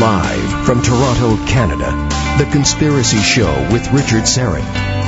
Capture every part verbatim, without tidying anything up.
Live from Toronto, Canada, The Conspiracy Show with Richard Syrett.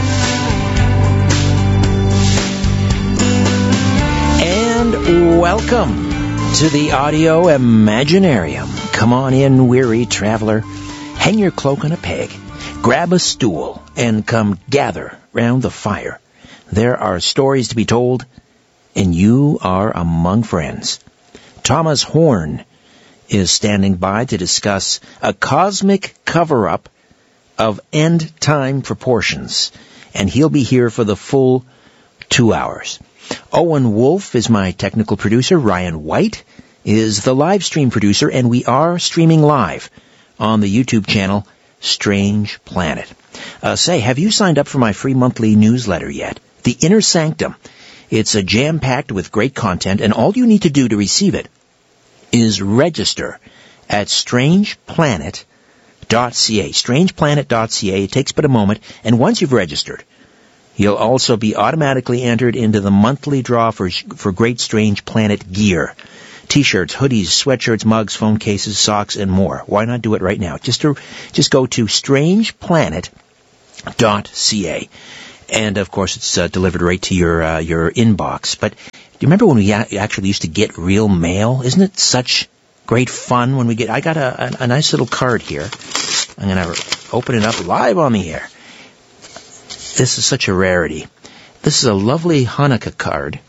And welcome to the Audio Imaginarium. Come on in, weary traveler. Hang your cloak on a peg, grab a stool, and come gather round the fire. There are stories to be told, and you are among friends. Thomas Horn is standing by to discuss a cosmic cover-up of end-time proportions, and he'll be here for the full two hours. Owen Wolf is my technical producer. Ryan White is the live stream producer, and we are streaming live on the YouTube channel Strange Planet. Uh, say, have you signed up for my free monthly newsletter yet? The Inner Sanctum. It's a jam-packed with great content, and all you need to do to receive it is register at strange planet dot c a. strange planet dot c a. It takes but a moment, and once you've registered, you'll also be automatically entered into the monthly draw for for Great Strange Planet gear. T-shirts, hoodies, sweatshirts, mugs, phone cases, socks, and more. Why not do it right now? Just to, just go to strange planet dot c a. And, of course, it's uh, delivered right to your uh, your inbox. But do you remember when we a- actually used to get real mail? Isn't it such great fun when we get... I got a, a, a nice little card here. I'm going to open it up live on the air. This is such a rarity. This is a lovely Hanukkah card.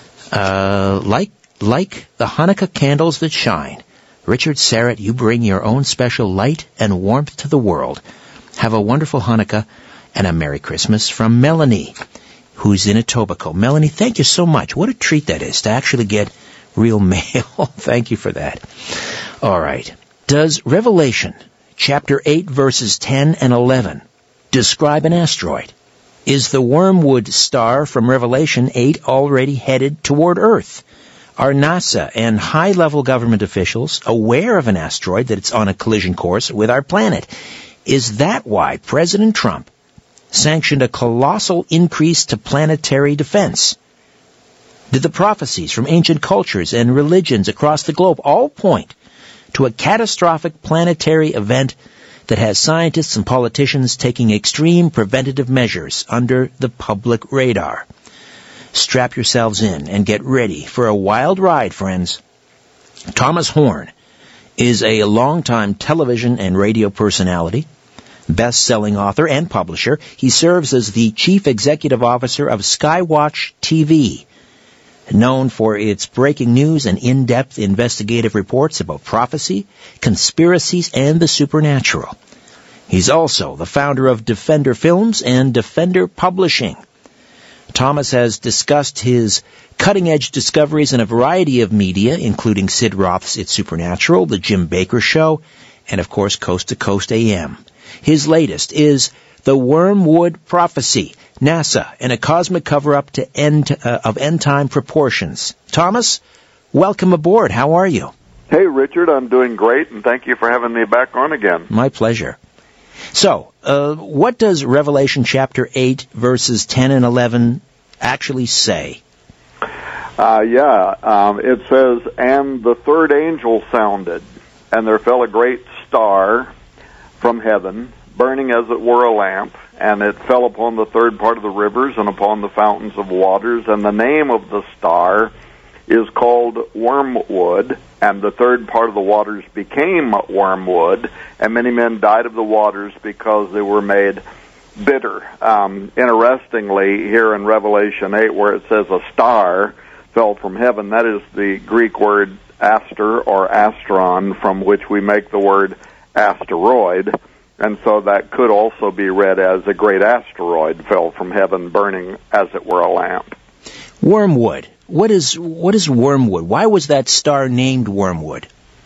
Uh, like like the Hanukkah candles that shine, Richard Syrett, you bring your own special light and warmth to the world. Have a wonderful Hanukkah and a Merry Christmas from Melanie, who's in Etobicoke. Melanie, thank you so much. What a treat that is to actually get real mail. Thank you for that. All right. Does Revelation chapter eight, verses ten and eleven describe an asteroid? Is the Wormwood star from Revelation eight already headed toward Earth? Are NASA and high-level government officials aware of an asteroid that it's on a collision course with our planet? Is that why President Trump sanctioned a colossal increase to planetary defense? Did the prophecies from ancient cultures and religions across the globe all point to a catastrophic planetary event that has scientists and politicians taking extreme preventative measures under the public radar? Strap yourselves in and get ready for a wild ride, friends. Thomas Horn is a longtime television and radio personality, best-selling author and publisher. He serves as the chief executive officer of Skywatch T V, known for its breaking news and in-depth investigative reports about prophecy, conspiracies, and the supernatural. He's also the founder of Defender Films and Defender Publishing. Thomas has discussed his cutting-edge discoveries in a variety of media, including Sid Roth's It's Supernatural, The Jim Baker Show, and, of course, Coast to Coast A M. His latest is The Wormwood Prophecy, NASA, and a cosmic cover-up to end uh, of end-time proportions. Thomas, welcome aboard. How are you? Hey, Richard. I'm doing great, and thank you for having me back on again. My pleasure. So, uh, what does Revelation chapter eight, verses ten and eleven actually say? Uh, yeah, um, it says, "And the third angel sounded, and there fell a great star from heaven, burning as it were a lamp, and it fell upon the third part of the rivers and upon the fountains of waters, and the name of the star is called Wormwood, and the third part of the waters became wormwood, and many men died of the waters because they were made bitter." Um, interestingly, here in Revelation eight, where it says a star fell from heaven, that is the Greek word aster or astron, from which we make the word asteroid, and so that could also be read as a great asteroid fell from heaven, burning as it were a lamp. Wormwood. What is what is wormwood? Why was that star named Wormwood?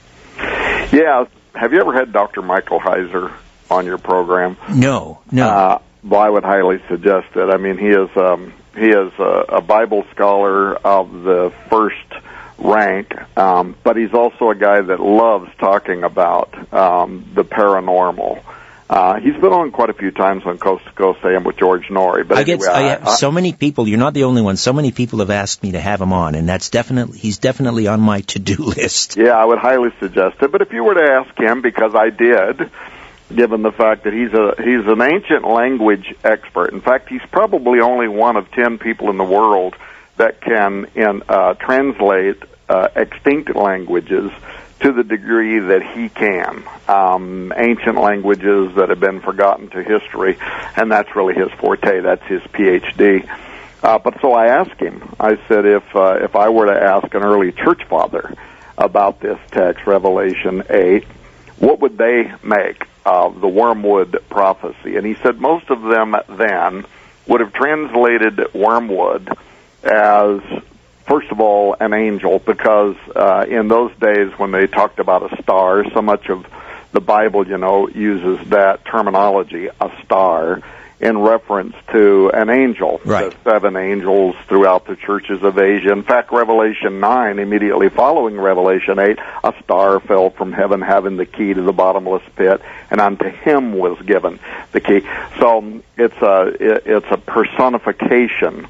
Yeah. Have you ever had Doctor Michael Heiser on your program? No, no. Uh, well, I would highly suggest it. I mean, he is um, he is a, a Bible scholar of the first rank, um, but he's also a guy that loves talking about um, the paranormal. Uh, he's been on quite a few times on Coast to Coast A M with George Norrie. But I anyway, get I, I, so many people. You're not the only one. So many people have asked me to have him on, and that's definitely he's definitely on my to-do list. Yeah, I would highly suggest it. But if you were to ask him, because I did, given the fact that he's a he's an ancient language expert. In fact, he's probably only one of ten people in the world that can in, uh, translate uh, extinct languages to the degree that he can, um, ancient languages that have been forgotten to history, and that's really his forte. That's his P H D. Uh, but so I asked him. I said, if uh, if I were to ask an early church father about this text, Revelation eight, what would they make of the wormwood prophecy? And he said most of them then would have translated wormwood as, first of all, an angel, because uh, in those days when they talked about a star, so much of the Bible, you know, uses that terminology, a star, in reference to an angel. Right. The seven angels throughout the churches of Asia. In fact, Revelation nine, immediately following Revelation eight, a star fell from heaven having the key to the bottomless pit, and unto him was given the key. So it's a, it's a personification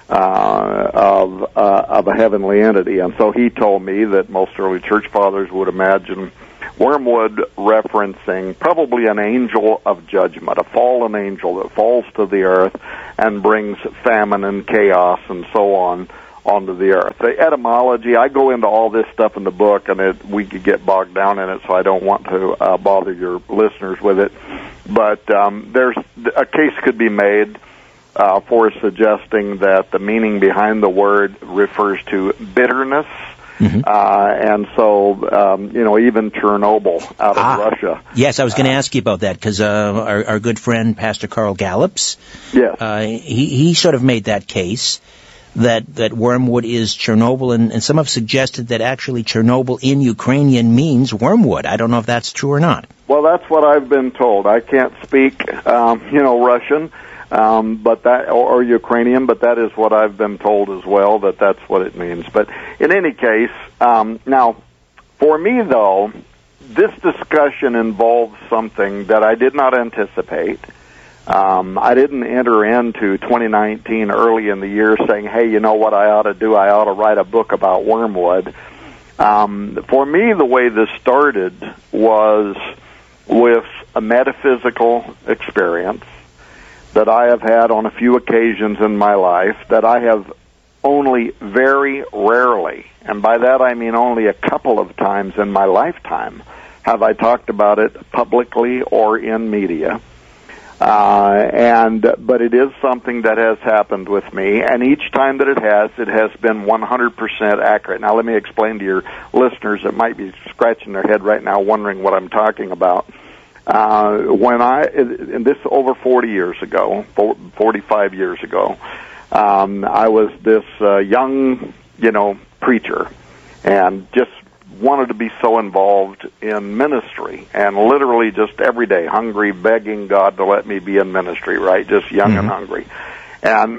Uh, of uh, of a heavenly entity. And so he told me that most early church fathers would imagine wormwood referencing probably an angel of judgment, a fallen angel that falls to the earth and brings famine and chaos and so on onto the earth. The etymology, I go into all this stuff in the book, and it, we could get bogged down in it, so I don't want to uh, bother your listeners with it. But um, there's a case could be made Uh, for suggesting that the meaning behind the word refers to bitterness. Mm-hmm. Uh, and so, um, you know, even Chernobyl out of ah, Russia. Yes, I was going to uh, ask you about that, because uh, our, our good friend, Pastor Carl Gallups, yes. uh, he, he sort of made that case that, that wormwood is Chernobyl, and, and some have suggested that actually Chernobyl in Ukrainian means wormwood. I don't know if that's true or not. Well, that's what I've been told. I can't speak, um, you know, Russian. Um, but that, or, or Ukrainian, but that is what I've been told as well, that that's what it means. But in any case, um, now, for me though, this discussion involves something that I did not anticipate. Um, I didn't enter into twenty nineteen early in the year saying, hey, you know what I ought to do? I ought to write a book about wormwood. Um, for me, the way this started was with a metaphysical experience that I have had on a few occasions in my life, that I have only very rarely, and by that I mean only a couple of times in my lifetime, have I talked about it publicly or in media. Uh, and but it is something that has happened with me, and each time that it has, it has been one hundred percent accurate. Now, let me explain to your listeners that might be scratching their head right now wondering what I'm talking about. Uh, when I, and this over forty years ago, forty-five years ago, um, I was this uh, young, you know, preacher, and just wanted to be so involved in ministry, and literally just every day, hungry, begging God to let me be in ministry, right? Just young mm-hmm. and hungry. And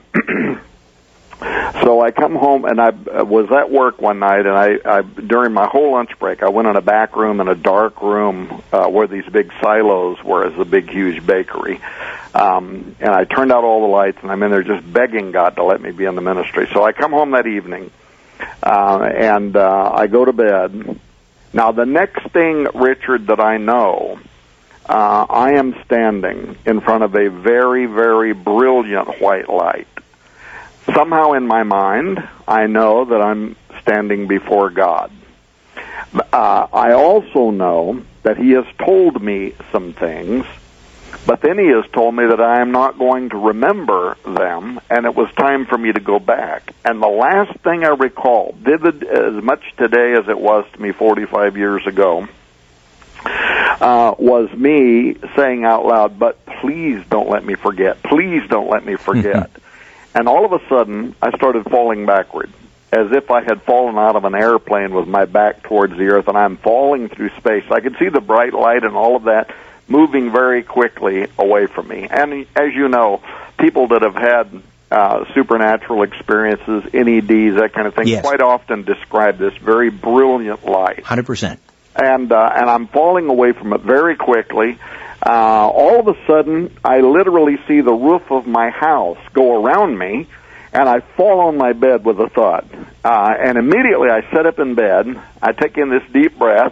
so I come home, and I was at work one night, and I, I during my whole lunch break, I went in a back room in a dark room uh, where these big silos were, as a big, huge bakery. Um, and I turned out all the lights, and I'm in there just begging God to let me be in the ministry. So I come home that evening, uh, and uh, I go to bed. Now, the next thing, Richard, that I know, uh, I am standing in front of a very, very brilliant white light. Somehow in my mind, I know that I'm standing before God. Uh, I also know that He has told me some things, but then He has told me that I am not going to remember them, and it was time for me to go back. And the last thing I recall, vivid as much today as it was to me forty-five years ago, uh, was me saying out loud, but please don't let me forget. Please don't let me forget. And all of a sudden, I started falling backward, as if I had fallen out of an airplane with my back towards the earth, and I'm falling through space. I could see the bright light and all of that moving very quickly away from me. And as you know, people that have had uh, supernatural experiences, N E Ds, that kind of thing, yes. quite often describe this very brilliant light. one hundred percent. And, uh, and I'm falling away from it very quickly. uh, all of a sudden, I literally see the roof of my house go around me, and I fall on my bed with a thud. Uh, and immediately I sit up in bed, I take in this deep breath,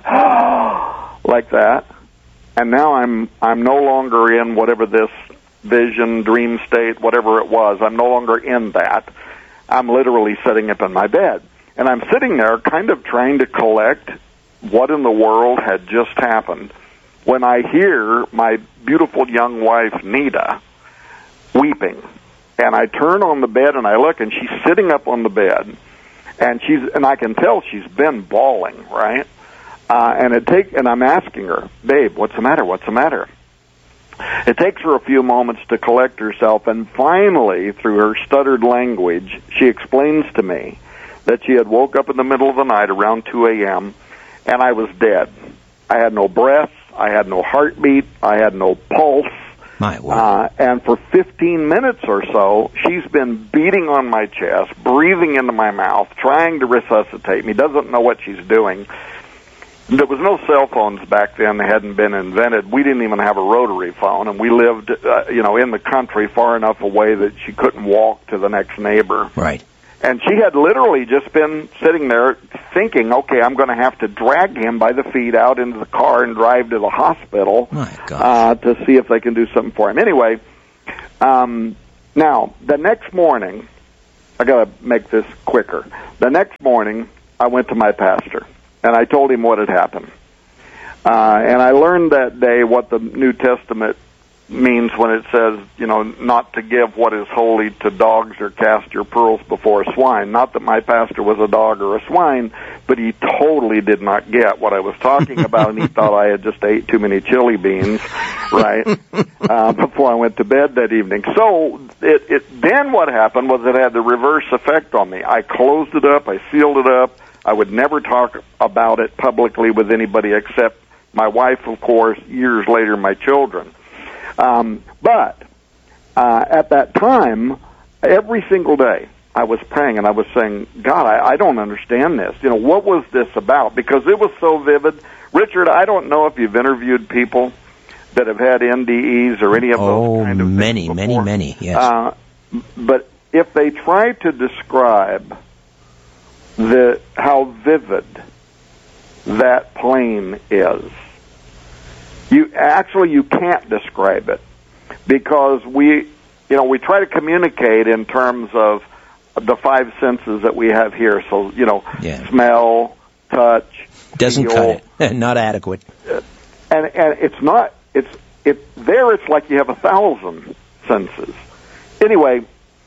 like that, and now I'm I'm no longer in whatever this vision, dream state, whatever it was. I'm no longer in that. I'm literally sitting up in my bed. And I'm sitting there kind of trying to collect what in the world had just happened when I hear my beautiful young wife, Nita, weeping. And I turn on the bed and I look, and she's sitting up on the bed, and she's and I can tell she's been bawling, right? Uh, and it take and I'm asking her, babe, what's the matter? What's the matter? It takes her a few moments to collect herself, and finally, through her stuttered language, she explains to me that she had woke up in the middle of the night around two a.m., and I was dead. I had no breath, I had no heartbeat, I had no pulse. My word. Uh, and for fifteen minutes or so, she's been beating on my chest, breathing into my mouth, trying to resuscitate me, doesn't know what she's doing. There was no cell phones back then. They hadn't been invented. We didn't even have a rotary phone, and we lived, uh, you know, in the country far enough away that she couldn't walk to the next neighbor. Right. And she had literally just been sitting there thinking, okay, I'm going to have to drag him by the feet out into the car and drive to the hospital uh, to see if they can do something for him. Anyway, um, now, the next morning, I got to make this quicker. The next morning, I went to my pastor, and I told him what had happened. Uh, and I learned that day what the New Testament means when it says, you know, not to give what is holy to dogs or cast your pearls before swine. Not that my pastor was a dog or a swine, but he totally did not get what I was talking about, and he thought I had just ate too many chili beans, right, uh, before I went to bed that evening. So it, it then what happened was it had the reverse effect on me. I closed it up, I sealed it up. I would never talk about it publicly with anybody except my wife, of course, years later, my children. Um, but uh, at that time, every single day, I was praying and I was saying, God, I, I don't understand this. You know, what was this about? Because it was so vivid. Richard, I don't know if you've interviewed people that have had N D Es or any of oh, those kind of many, things many, many, yes. Uh, but if they try to describe the how vivid that plane is, You actually you can't describe it, because we, you know, we try to communicate in terms of the five senses that we have here. So, you know, yeah. smell, touch, doesn't feel, cut it. Not adequate. And and it's not. It's it there. It's like you have a thousand senses. Anyway,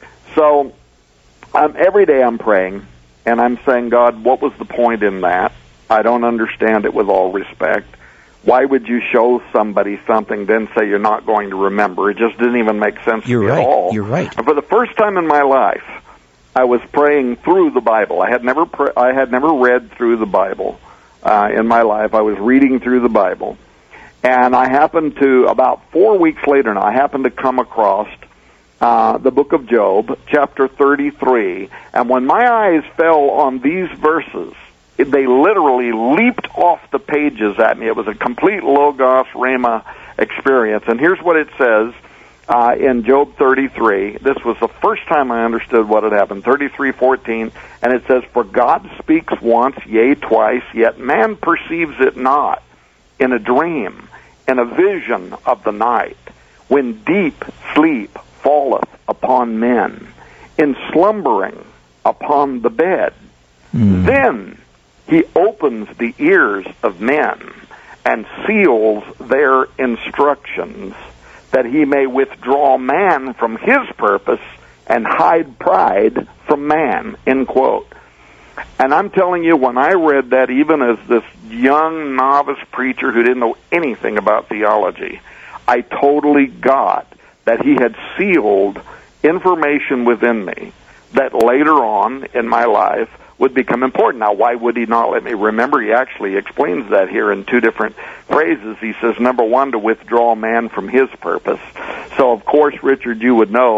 so um, every day I'm praying and I'm saying, God, what was the point in that? I don't understand it, with all respect. Why would you show somebody something, then say you're not going to remember? It just didn't even make sense You're to me right. at all. You're right. And for the first time in my life, I was praying through the Bible. I had never pr- I had never read through the Bible uh, in my life. I was reading through the Bible. And I happened to, about four weeks later now, I happened to come across uh, the book of Job, chapter thirty-three. And when my eyes fell on these verses, they literally leaped off the pages at me. It was a complete Logos Rhema experience. And here's what it says uh, in Job thirty-three. This was the first time I understood what had happened. thirty-three fourteen, and it says, For God speaks once, yea, twice, yet man perceives it not. In a dream, in a vision of the night, when deep sleep falleth upon men, in slumbering upon the bed, mm. then He opens the ears of men and seals their instructions, that he may withdraw man from his purpose and hide pride from man, end quote. And I'm telling you, when I read that, even as this young novice preacher who didn't know anything about theology, I totally got that he had sealed information within me that later on in my life would become important. Now, why would he not let me remember? He actually explains that here in two different phrases. He says, number one, to withdraw man from his purpose. So, of course, Richard, you would know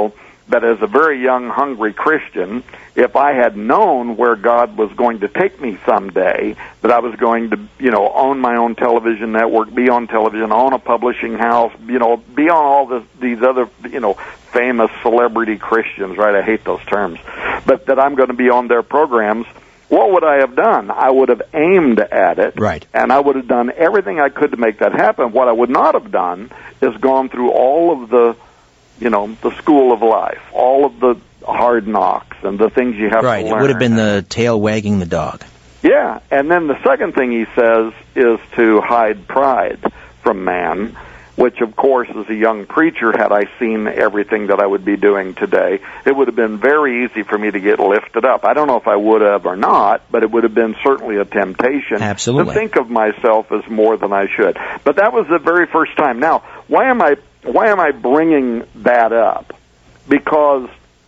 that as a very young, hungry Christian, if I had known where God was going to take me someday, that I was going to, you know, own my own television network, be on television, own a publishing house, you know, be on all this, these other, you know, famous celebrity Christians, right? I hate those terms. But that I'm going to be on their programs, what would I have done? I would have aimed at it. Right. And I would have done everything I could to make that happen. What I would not have done is gone through all of the, you know, the school of life, all of the hard knocks and the things you have right. to learn. Right, it would have been the tail wagging the dog. Yeah, and then the second thing he says is to hide pride from man, which, of course, as a young preacher, had I seen everything that I would be doing today, it would have been very easy for me to get lifted up. I don't know if I would have or not, but it would have been certainly a temptation Absolutely. to think of myself as more than I should. But that was the very first time. Now, why am I why am I bringing that up? Because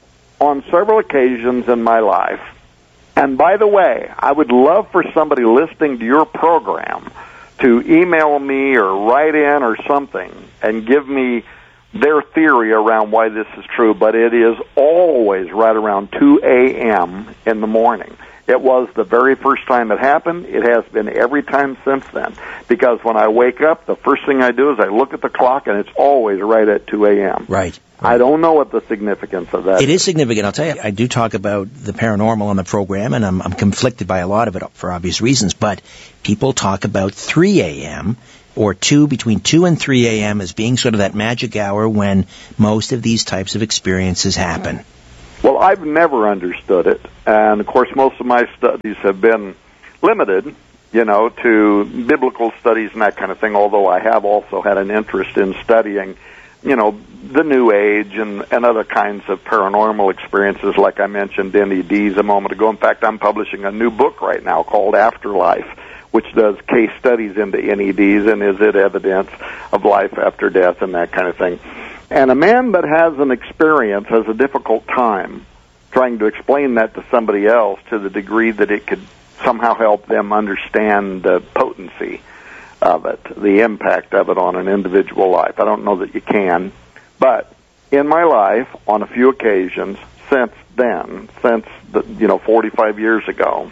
on several occasions in my life, and by the way, I would love for somebody listening to your program to email me or write in or something and give me their theory around why this is true, but it is always right around two a.m. in the morning. It was the very first time it happened. It has been every time since then. Because when I wake up, the first thing I do is I look at the clock, and it's always right at two a.m. Right. I don't know what the significance of that is. It is significant. I'll tell you, I do talk about the paranormal on the program, and I'm, I'm conflicted by a lot of it for obvious reasons, but people talk about three a.m. or two, between two and three a.m. as being sort of that magic hour when most of these types of experiences happen. Well, I've never understood it, and of course most of my studies have been limited, you know, to biblical studies and that kind of thing, although I have also had an interest in studying, you know, the New Age and, and other kinds of paranormal experiences, like I mentioned N E Ds a moment ago. In fact, I'm publishing a new book right now called Afterlife, which does case studies into N E Ds and is it evidence of life after death and that kind of thing. And a man that has an experience has a difficult time trying to explain that to somebody else to the degree that it could somehow help them understand the potency of it, the impact of it on an individual life. I don't know that you can, but in my life, on a few occasions since then, since the, you know, forty-five years ago,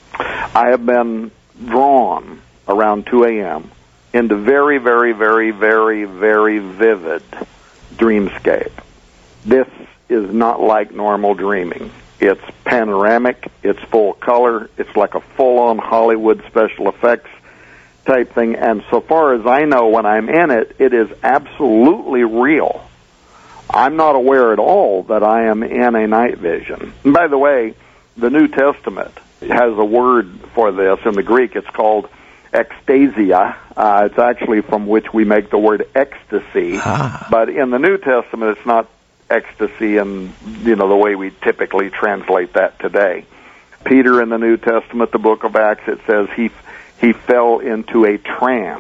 I have been drawn around two a.m. into very, very, very, very, very vivid dreamscape. This is not like normal dreaming. It's panoramic, it's full color, it's like a full-on Hollywood special effects type thing, and so far as I know, when I'm in it, it is absolutely real. I'm not aware at all that I am in a night vision. And by the way, the New Testament has a word for this. In the Greek, it's called ecstasia. Uh, it's actually from which we make the word ecstasy. Ah. But in the New Testament, it's not ecstasy in, you know, the way we typically translate that today. Peter in the New Testament, the book of Acts, it says he he fell into a trance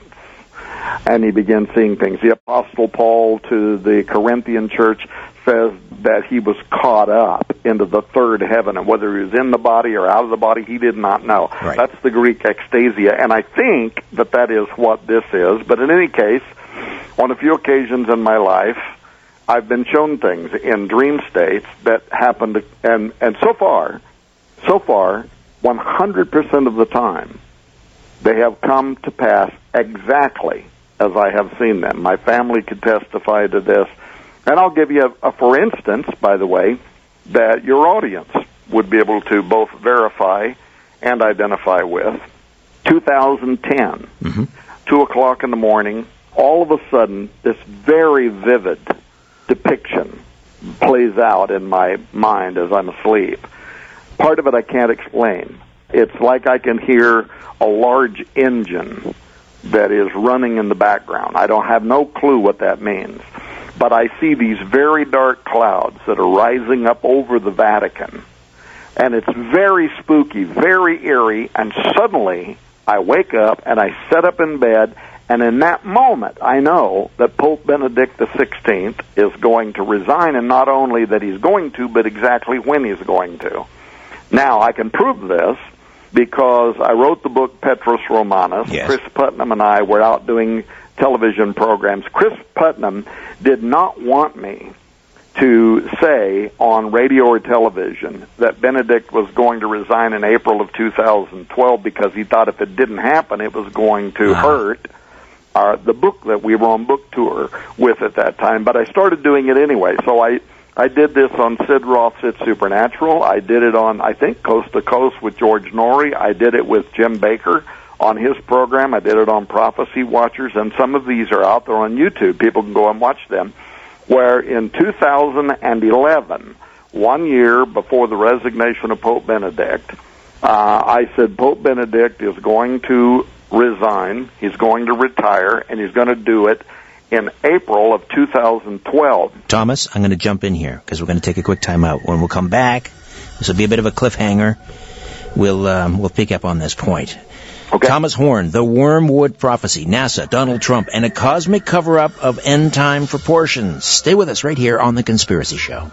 and he began seeing things. The Apostle Paul to the Corinthian church says that he was caught up into the third heaven, and whether he was in the body or out of the body, he did not know. Right. That's the Greek ecstasia, and I think that that is what this is. But in any case, on a few occasions in my life, I've been shown things in dream states that happened, and, and so far, so far, one hundred percent of the time, they have come to pass exactly as I have seen them. My family could testify to this. And I'll give you a, a for instance, by the way, that your audience would be able to both verify and identify with. two thousand ten, mm-hmm. two o'clock in the morning, all of a sudden, this very vivid depiction plays out in my mind as I'm asleep. Part of it I can't explain. It's like I can hear a large engine that is running in the background. I don't have no clue what that means. But I see these very dark clouds that are rising up over the Vatican. And it's very spooky, very eerie, and suddenly I wake up and I sit up in bed, and in that moment I know that Pope Benedict the sixteenth is going to resign, and not only that he's going to, but exactly when he's going to. Now, I can prove this because I wrote the book Petrus Romanus. Yes. Chris Putnam and I were out doing television programs. Chris Putnam did not want me to say on radio or television that Benedict was going to resign in April of two thousand twelve because he thought if it didn't happen, it was going to wow. hurt uh, the book that we were on book tour with at that time. But I started doing it anyway. So I, I did this on Sid Roth's It's Supernatural. I did it on, I think, Coast to Coast with George Norrie. I did it with Jim Baker on his program. I did it on Prophecy Watchers, and some of these are out there on YouTube. People can go and watch them. Where in two thousand eleven, one year before the resignation of Pope Benedict, uh, I said Pope Benedict is going to resign, he's going to retire, and he's going to do it in April of two thousand twelve. Thomas, I'm going to jump in here because we're going to take a quick time out. When we'll come back, this will be a bit of a cliffhanger. We'll um, we'll pick up on this point. Okay. Thomas Horn, The Wormwood Prophecy, NASA, Donald Trump, and a cosmic cover-up of end-time proportions. Stay with us right here on The Conspiracy Show.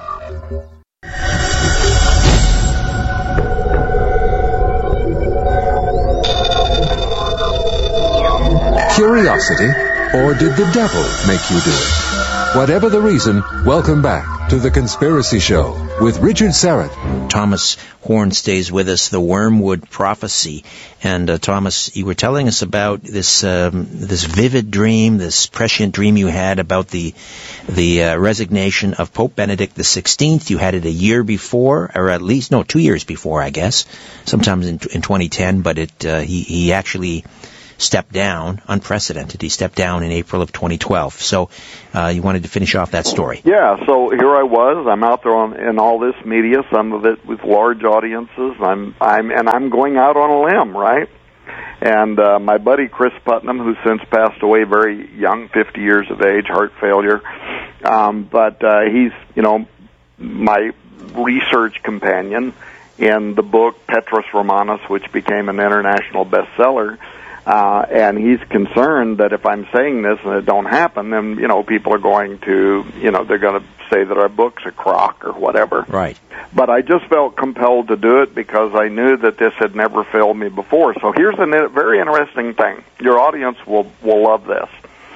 Curiosity, or did the devil make you do it? Whatever the reason, welcome back to The Conspiracy Show with Richard Syrett. Thomas Horn stays with us, The Wormwood Prophecy. And uh, Thomas, you were telling us about this um, this vivid dream, this prescient dream you had about the the uh, resignation of Pope Benedict the sixteenth. You had it a year before, or at least, no, two years before, I guess, sometimes in, in twenty ten, but it uh, he, he actually stepped down, unprecedented. He stepped down in April of twenty twelve. So uh, you wanted to finish off that story. Yeah, so here I was. I'm out there on, in all this media, some of it with large audiences. I'm, I'm, and I'm going out on a limb, right? And uh, my buddy Chris Putnam, who's since passed away, very young, fifty years of age, heart failure. Um, but uh, he's, you know, my research companion in the book Petrus Romanus, which became an international bestseller. Uh, and he's concerned that if I'm saying this and it don't happen, then, you know, people are going to, you know, they're going to say that our book's a crock or whatever. Right. But I just felt compelled to do it because I knew that this had never failed me before. So here's a very interesting thing. Your audience will, will love this.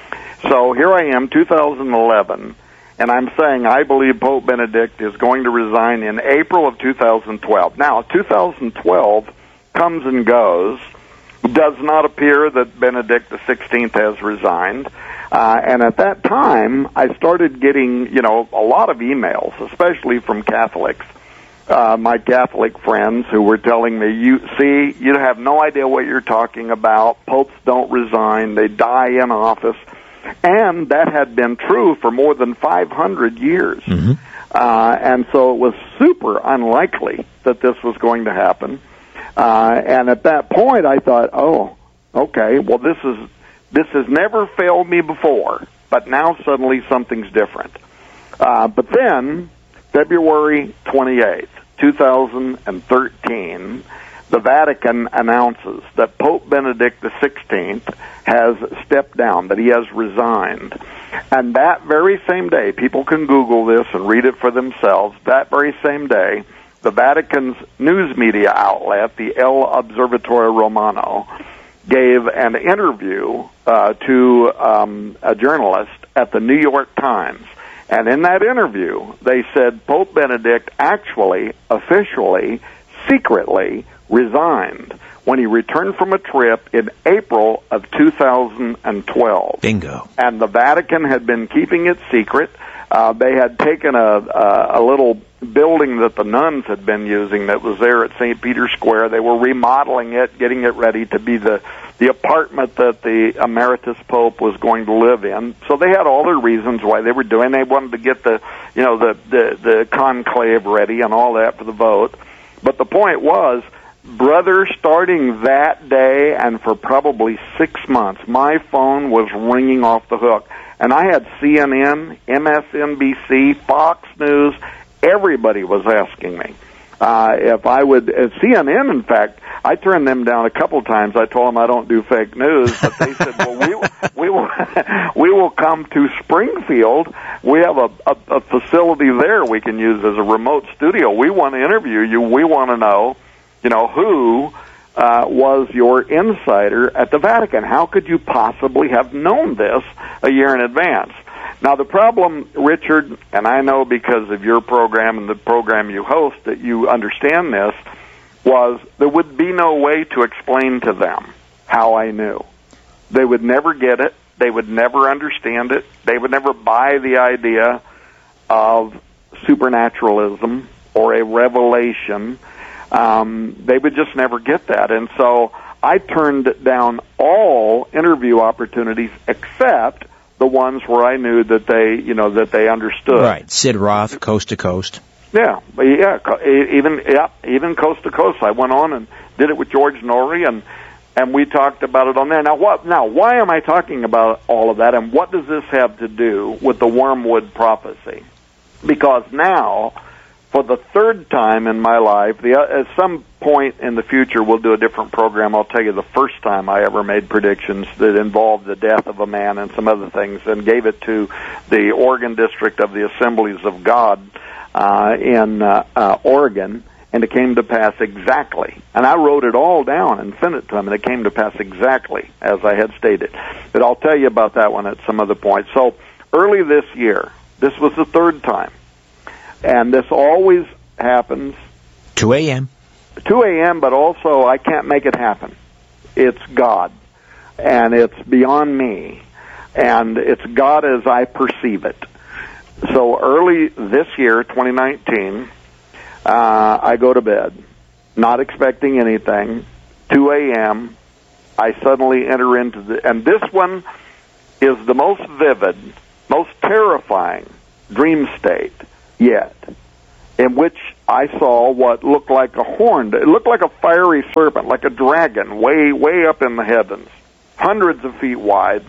So here I am, two thousand eleven, and I'm saying I believe Pope Benedict is going to resign in April of two thousand twelve. Now, two thousand twelve comes and goes. Does not appear that Benedict the sixteenth has resigned. Uh, and at that time, I started getting, you know, a lot of emails, especially from Catholics, uh, my Catholic friends who were telling me, you see, you have no idea what you're talking about. Popes don't resign. They die in office. And that had been true for more than five hundred years. Mm-hmm. Uh, and so it was super unlikely that this was going to happen. Uh, and at that point, I thought, oh, okay, well, this is this has never failed me before, but now suddenly something's different. Uh, but then, February twenty-eighth, two thousand thirteen, the Vatican announces that Pope Benedict the sixteenth has stepped down, that he has resigned. And that very same day, people can Google this and read it for themselves, that very same day, the Vatican's news media outlet, the El Observatore Romano, gave an interview uh, to um, a journalist at the New York Times. And in that interview, they said Pope Benedict actually, officially, secretly resigned when he returned from a trip in April of two thousand twelve. Bingo. And the Vatican had been keeping it secret. Uh, they had taken a, a, a little building that the nuns had been using that was there at Saint Peter's Square. They were remodeling it, getting it ready to be the, the apartment that the emeritus pope was going to live in. So they had all their reasons why they were doing. They wanted to get the, you know, the, the, the conclave ready and all that for the vote. But the point was, brother, starting that day and for probably six months, my phone was ringing off the hook. And I had C N N, M S N B C, Fox News. Everybody was asking me uh, if I would. Uh, C N N, in fact, I turned them down a couple times. I told them I don't do fake news, but they said, "Well, we we will we will come to Springfield. We have a, a, a facility there we can use as a remote studio. We want to interview you. We want to know, you know, who." Uh, was your insider at the Vatican. How could you possibly have known this a year in advance? Now, the problem, Richard, and I know because of your program and the program you host that you understand this, was there would be no way to explain to them how I knew. They would never get it. They would never understand it. They would never buy the idea of supernaturalism or a revelation. Um, they would just never get that. And so I turned down all interview opportunities except the ones where I knew that they, you know, that they understood. Right, Sid Roth, Coast to Coast. Yeah, yeah, even yeah, even Coast to Coast. I went on and did it with George Norrie, and and we talked about it on there. Now, what? Now, why am I talking about all of that, and what does this have to do with the Wormwood prophecy? Because now, for the third time in my life, the, at some point in the future, we'll do a different program. I'll tell you the first time I ever made predictions that involved the death of a man and some other things, and gave it to the Oregon District of the Assemblies of God uh, in uh, uh, Oregon, and it came to pass exactly. And I wrote it all down and sent it to them, and it came to pass exactly as I had stated. But I'll tell you about that one at some other point. So early this year, this was the third time. And this always happens. two a.m. two a.m., but also I can't make it happen. It's God. And it's beyond me. And it's God as I perceive it. So early this year, twenty nineteen, uh, I go to bed, not expecting anything. two a.m., I suddenly enter into the... And this one is the most vivid, most terrifying dream state yet, in which I saw what looked like a horned, it looked like a fiery serpent, like a dragon, way, way up in the heavens, hundreds of feet wide,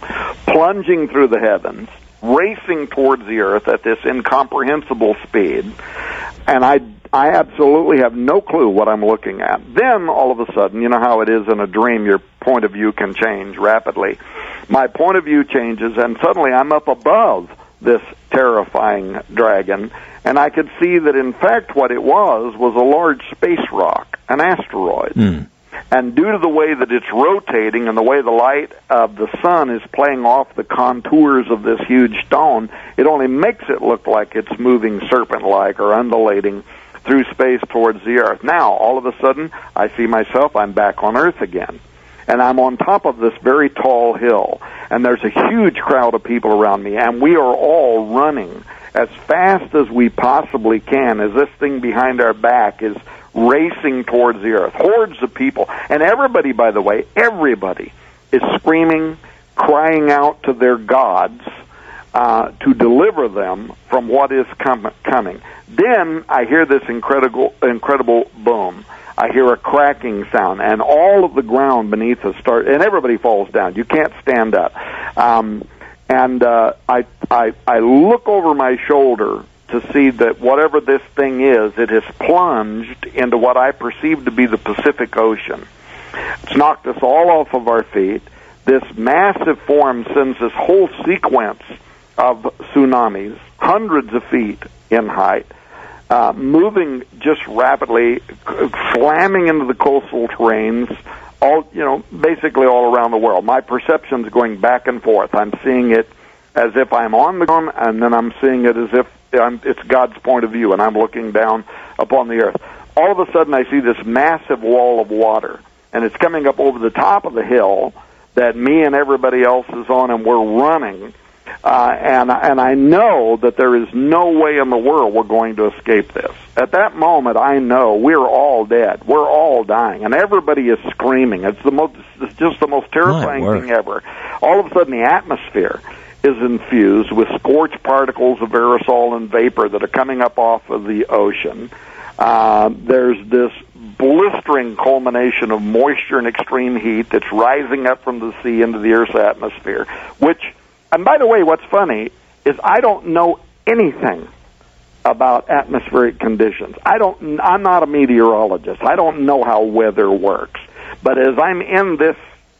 plunging through the heavens, racing towards the earth at this incomprehensible speed, and I, I absolutely have no clue what I'm looking at. Then, all of a sudden, you know how it is in a dream, your point of view can change rapidly. My point of view changes, and suddenly I'm up above this terrifying dragon, and I could see that, in fact, what it was was a large space rock, an asteroid. Mm. And due to the way that it's rotating and the way the light of the sun is playing off the contours of this huge stone, it only makes it look like it's moving serpent-like or undulating through space towards the earth. Now, all of a sudden, I see myself, I'm back on Earth again. And I'm on top of this very tall hill, and there's a huge crowd of people around me, and we are all running as fast as we possibly can as this thing behind our back is racing towards the earth. Hordes of people. And everybody, by the way, everybody is screaming, crying out to their gods uh, to deliver them from what is com- coming. Then I hear this incredible, incredible boom. I hear a cracking sound, and all of the ground beneath us start, and everybody falls down. You can't stand up. Um, and uh, I, I, I look over my shoulder to see that whatever this thing is, it has plunged into what I perceive to be the Pacific Ocean. It's knocked us all off of our feet. This massive form sends this whole sequence of tsunamis, hundreds of feet in height, Uh, moving just rapidly, slamming into the coastal terrains, all you know, basically all around the world. My perception's going back and forth. I'm seeing it as if I'm on the ground, and then I'm seeing it as if I'm, it's God's point of view, and I'm looking down upon the earth. All of a sudden, I see this massive wall of water, and it's coming up over the top of the hill that me and everybody else is on, and we're running. Uh, and, and I know that there is no way in the world we're going to escape this. At that moment, I know we're all dead. We're all dying. And everybody is screaming. It's the most, it's just the most terrifying thing ever. All of a sudden, the atmosphere is infused with scorched particles of aerosol and vapor that are coming up off of the ocean. Uh, there's this blistering culmination of moisture and extreme heat that's rising up from the sea into the Earth's atmosphere, which... And by the way, what's funny is I don't know anything about atmospheric conditions. I don't, I'm not a meteorologist. I don't know how weather works. But as I'm in this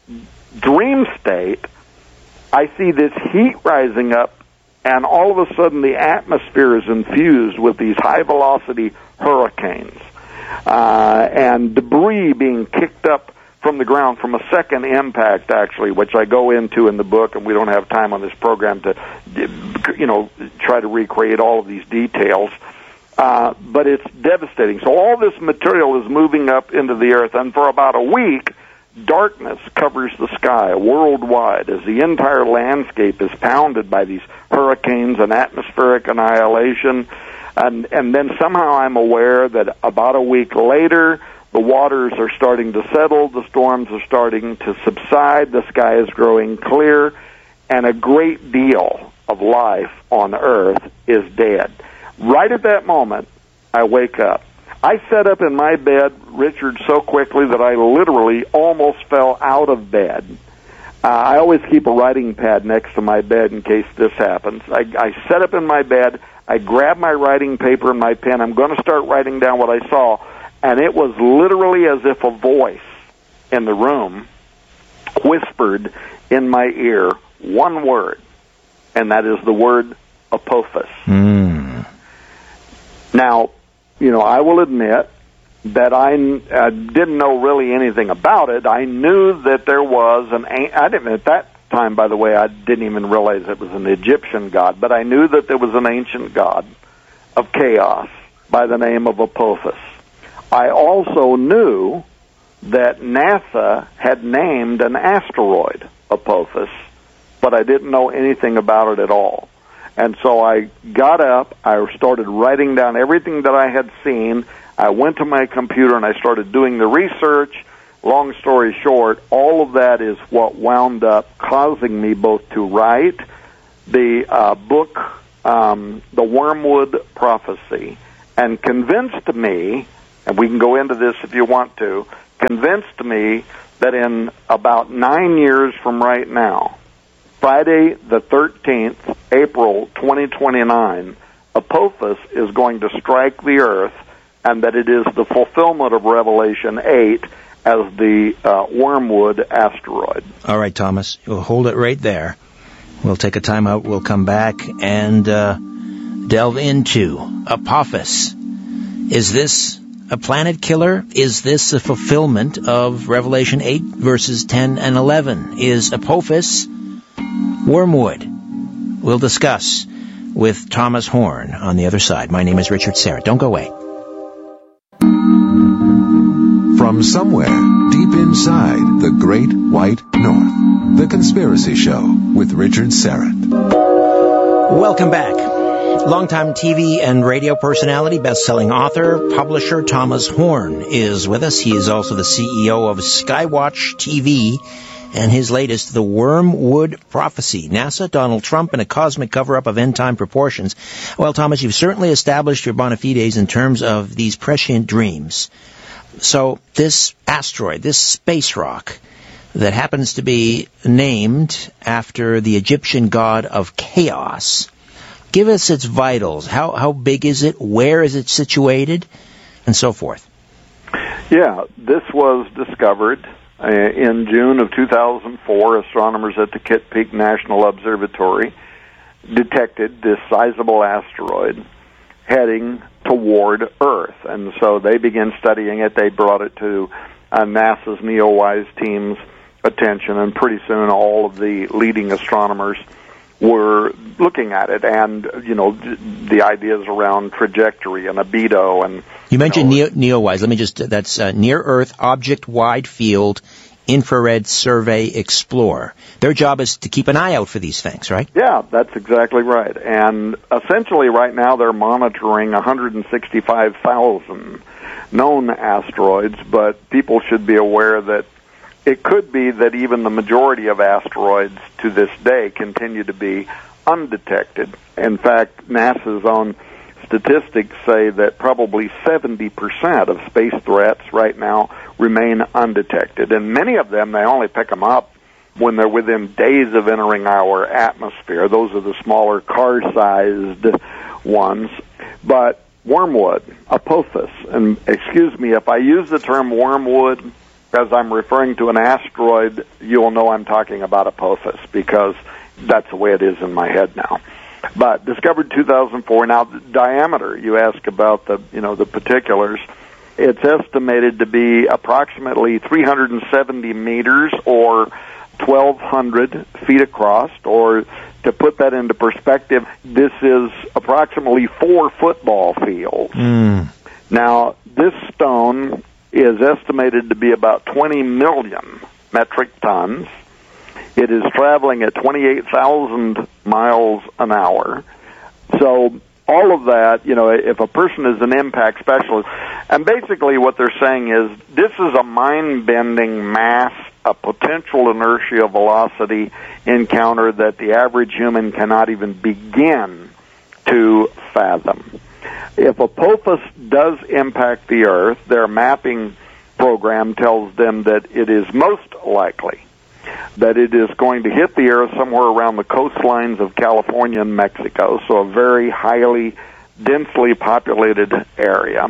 dream state, I see this heat rising up, and all of a sudden the atmosphere is infused with these high-velocity hurricanes uh, and debris being kicked up from the ground from a second impact, actually, which I go into in the book, and we don't have time on this program to, you know, try to recreate all of these details. Uh, but it's devastating. So all this material is moving up into the earth, and for about a week, darkness covers the sky worldwide as the entire landscape is pounded by these hurricanes and atmospheric annihilation. And, and then somehow I'm aware that about a week later, the waters are starting to settle, the storms are starting to subside, the sky is growing clear, and a great deal of life on Earth is dead. Right at that moment, I wake up. I sat up in my bed, Richard, so quickly that I literally almost fell out of bed. Uh, I always keep a writing pad next to my bed in case this happens. I, I sat up in my bed, I grabbed my writing paper and my pen. I'm going to start writing down what I saw, and it was literally as if a voice in the room whispered in my ear one word, and that is the word Apophis. Mm. Now, you know, I will admit that I uh, didn't know really anything about it. I knew that there was an, I didn't, at that time, by the way, I didn't even realize it was an Egyptian god, but I knew that there was an ancient god of chaos by the name of Apophis. I also knew that NASA had named an asteroid Apophis, but I didn't know anything about it at all. And so I got up, I started writing down everything that I had seen. I went to my computer and I started doing the research. Long story short, all of that is what wound up causing me both to write the uh, book, um, The Wormwood Prophecy, and convinced me, and we can go into this if you want to, convinced me that in about nine years from right now, Friday the thirteenth, April twenty twenty-nine, Apophis is going to strike the earth, and that it is the fulfillment of Revelation eight as the uh, Wormwood asteroid. All right, Thomas, you'll hold it right there. We'll take a time out. We'll come back and uh, delve into Apophis. Is this a planet killer? Is this a fulfillment of Revelation eight, verses ten and eleven? Is Apophis Wormwood? We'll discuss with Thomas Horn on the other side. My name is Richard Syrett. Don't go away. From somewhere deep inside the Great White North, The Conspiracy Show with Richard Syrett. Welcome back. Longtime T V and radio personality, best-selling author, publisher Thomas Horn is with us. He is also the C E O of Skywatch T V, and his latest, The Wormwood Prophecy, NASA, Donald Trump, and a cosmic cover-up of end-time proportions. Well, Thomas, you've certainly established your bona fides in terms of these prescient dreams. So this asteroid, this space rock that happens to be named after the Egyptian god of chaos, give us its vitals. How how big is it? Where is it situated? And so forth. Yeah, this was discovered uh, in June of two thousand four. Astronomers at the Kitt Peak National Observatory detected this sizable asteroid heading toward Earth. And so they began studying it. They brought it to uh, NASA's NEOWISE team's attention, and pretty soon all of the leading astronomers were looking at it, and, you know, the ideas around trajectory and albedo. And You mentioned you know, Neo, NEOWISE. Let me just, that's uh, Near Earth Object Wide Field Infrared Survey Explorer. Their job is to keep an eye out for these things, right? Yeah, that's exactly right. And essentially right now they're monitoring one hundred sixty-five thousand known asteroids, but people should be aware that it could be that even the majority of asteroids to this day continue to be undetected. In fact, NASA's own statistics say that probably seventy percent of space threats right now remain undetected. And many of them, they only pick them up when they're within days of entering our atmosphere. Those are the smaller car-sized ones. But wormwood, Apophis, and excuse me, if I use the term wormwood as I'm referring to an asteroid, you'll know I'm talking about Apophis, because that's the way it is in my head now. But discovered two thousand four. Now, the diameter, you ask about the, you know, the particulars. It's estimated to be approximately three hundred seventy meters or twelve hundred feet across, or to put that into perspective, this is approximately four football fields. Mm. Now, this stone is estimated to be about twenty million metric tons. It is traveling at twenty-eight thousand miles an hour. So all of that, you know, if a person is an impact specialist, and basically what they're saying is this is a mind-bending mass, a potential inertia velocity encounter that the average human cannot even begin to fathom. If Apophis does impact the Earth, their mapping program tells them that it is most likely that it is going to hit the Earth somewhere around the coastlines of California and Mexico, so a very highly, densely populated area.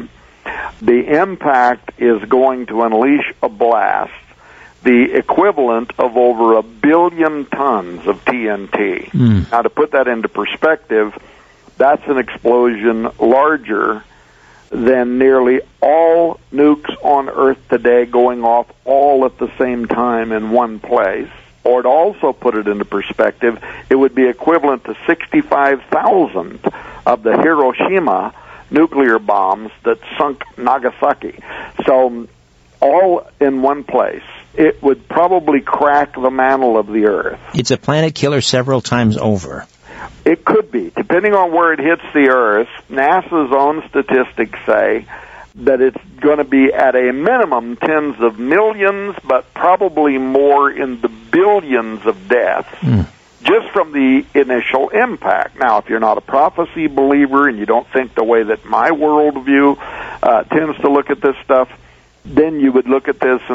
The impact is going to unleash a blast, the equivalent of over a billion tons of T N T. Mm. Now, to put that into perspective, that's an explosion larger than nearly all nukes on Earth today going off all at the same time in one place. Or to also put it into perspective, it would be equivalent to sixty-five thousand of the Hiroshima nuclear bombs that sunk Nagasaki. So, all in one place. It would probably crack the mantle of the Earth. It's a planet killer several times over. It could be. Depending on where it hits the Earth, NASA's own statistics say that it's going to be at a minimum tens of millions, but probably more in the billions of deaths, mm. just from the initial impact. Now, if you're not a prophecy believer and you don't think the way that my worldview uh, tends to look at this stuff, then you would look at this